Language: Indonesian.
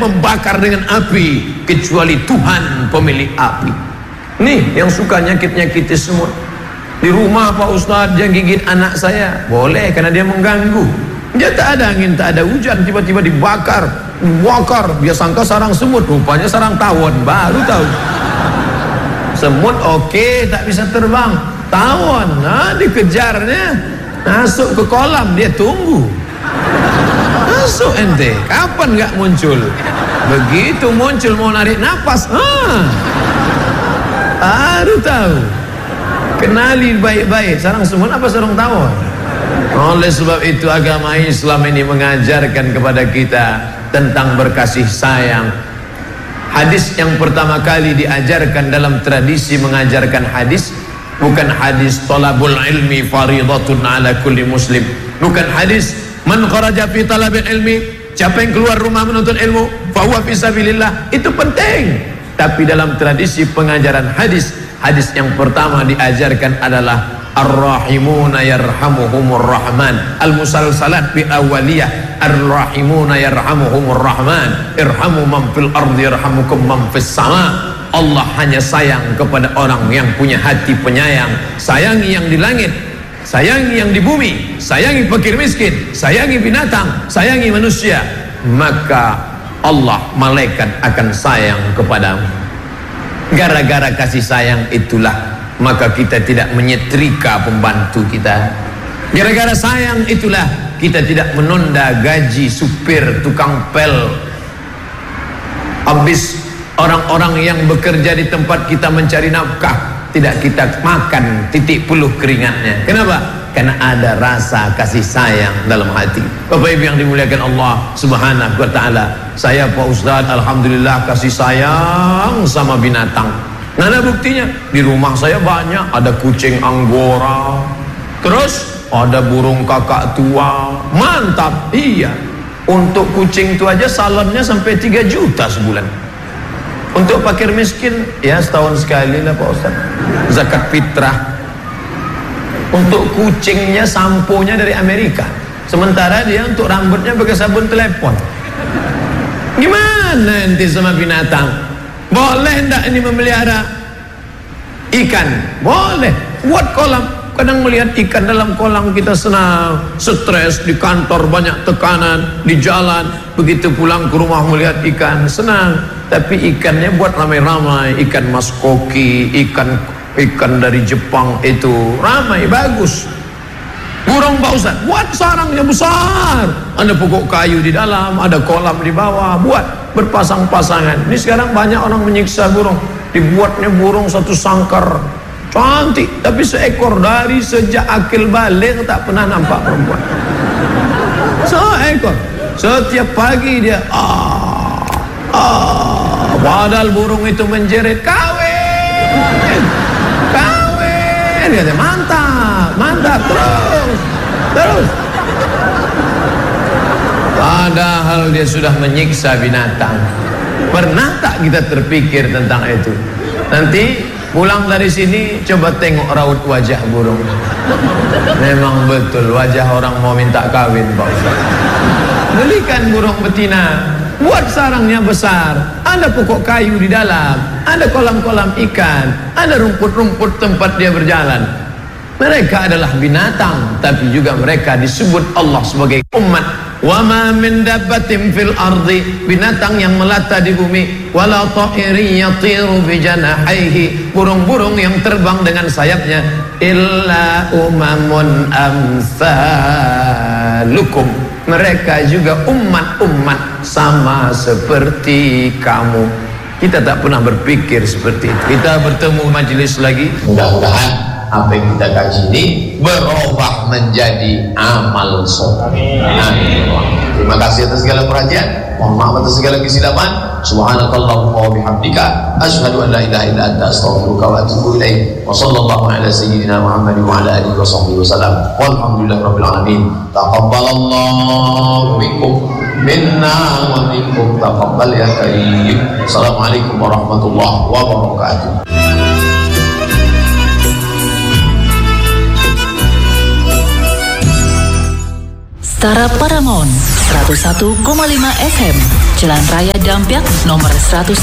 membakar dengan api kecuali Tuhan pemilik api. Nih yang suka nyakit-nyakiti semut. Di rumah Pak Ustadz yang gigit anak saya, boleh karena dia mengganggu. Dia tak ada angin, tak ada hujan, tiba-tiba dibakar. Dia sangka sarang semut, rupanya sarang tawon. Baru tahu. Semut oke, tak bisa terbang. Tawon, dikejarnya, masuk ke kolam, dia tunggu. Masuk ente, kapan gak muncul? Begitu muncul mau narik napas, baru tahu. Kenali baik-baik, sarang semut apa sarang tawon? Oleh sebab itu agama Islam ini mengajarkan kepada kita tentang berkasih sayang. Hadis yang pertama kali diajarkan dalam tradisi mengajarkan hadis, bukan hadis talabul ilmi faridatun ala kulli muslim, bukan hadis man kharaja fi talabil ilmi, siapa yang keluar rumah menuntut ilmu fa huwa fi sabilillah. Itu penting. Tapi dalam tradisi pengajaran hadis, hadis yang pertama diajarkan adalah ar-rahimuna yarhamuhumur rahman, al-musalsalat bi awaliyah, ar-rahimuna yarhamuhumur rahman, irhamu man fil ardi yarhamukum man fis sama. Allah hanya sayang kepada orang yang punya hati penyayang. Sayangi yang di langit, sayangi yang di bumi, sayangi fakir miskin, sayangi binatang, sayangi manusia, maka Allah, malaikat akan sayang kepadamu. Gara-gara kasih sayang itulah maka kita tidak menyetrika pembantu kita. Gara-gara sayang itulah kita tidak menunda gaji supir, tukang pel. Habis orang-orang yang bekerja di tempat kita mencari nafkah, tidak kita makan titik puluh keringatnya. Kenapa? Karena ada rasa kasih sayang dalam hati. Bapak Ibu yang dimuliakan Allah Subhanahu wa ta'ala, saya Pak Ustadz alhamdulillah kasih sayang sama binatang. Nah, ada buktinya. Di rumah saya banyak, ada kucing Anggora, terus ada burung kakak tua. Mantap. Iya, untuk kucing itu aja salonnya sampai 3 juta sebulan. Untuk fakir miskin ya setahun sekali lah Pak Ustadz, zakat fitrah. Untuk kucingnya samponya dari Amerika, sementara dia untuk rambutnya pakai sabun telepon. Gimana nanti sama binatang? Boleh enggak ini memelihara ikan? Boleh. Buat kolam. Kadang melihat ikan dalam kolam kita senang. Stres di kantor banyak tekanan, di jalan begitu pulang ke rumah melihat ikan senang. Tapi ikannya buat ramai-ramai, ikan mas koki, ikan dari Jepang itu ramai, bagus. Burung Pak Ustaz, buat sarangnya besar, ada pokok kayu di dalam, ada kolam di bawah, buat berpasang-pasangan. Ini sekarang banyak orang menyiksa burung, dibuatnya burung satu sangkar cantik, tapi seekor. Dari sejak akil balik tak pernah nampak perempuan. Seekor, setiap pagi dia padahal burung itu menjerit, kawin, dia kata, mantap, terus. Padahal dia sudah menyiksa binatang. Pernah tak kita terpikir tentang itu? Nanti pulang dari sini coba tengok raut wajah burung. Memang betul wajah orang mau minta kawin Pak Ustaz. Belikan burung betina, buat sarangnya besar, ada pokok kayu di dalam, ada kolam-kolam ikan, ada rumput-rumput tempat dia berjalan. Mereka adalah binatang, tapi juga mereka disebut Allah sebagai umat. Wa ma min dabbatin fil ardi, binatang yang melata di bumi, wala ta'irin yatiru bi janahihi, burung-burung yang terbang dengan sayapnya, illa umamun amsalukum, mereka juga umat-umat sama seperti kamu. Kita tak pernah berpikir seperti itu. Kita bertemu majelis lagi, mudah-mudahan apa yang kita kaji ini berubah menjadi amal soleh. Amin. Terima kasih atas segala perhatian, mohon maaf atas segala kesilapan. Subhanakallahumma wa bihamdika asyhadu an la ilaha illa anta astaghfiruka wa atubu ilaik. Wa sallallahu ala sayyidina Muhammad wa ala alihi wa sahbihi wasallam. Walhamdulillahirabbil alamin. Taqabbalallahu minkum minna wa minkum taqabbal ya karim. Assalamualaikum warahmatullahi wabarakatuh. Setara Paramount 101,5 FM, Jalan Raya Dampyak, nomor 101